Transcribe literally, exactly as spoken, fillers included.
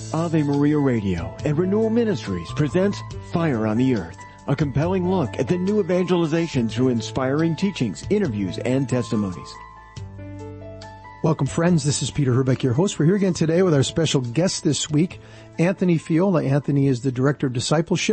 Ave Maria Radio and Renewal Ministries presents Fire on the Earth, a compelling look at the new evangelization through inspiring teachings, interviews, and testimonies. Welcome, friends. This is Peter Herbeck, your host. We're here again today with our special guest this week, Anthony Fiola. Anthony is the Director of Discipleship